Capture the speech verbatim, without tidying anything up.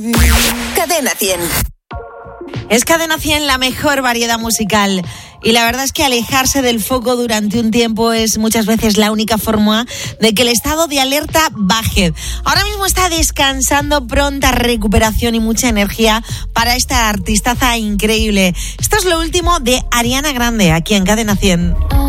Cadena cien. Es Cadena cien la mejor variedad musical. Y la verdad es que alejarse del foco durante un tiempo es muchas veces la única forma de que el estado de alerta baje. Ahora mismo está descansando, pronta recuperación y mucha energía para esta artistaza increíble. Esto es lo último de Ariana Grande, aquí en Cadena cien.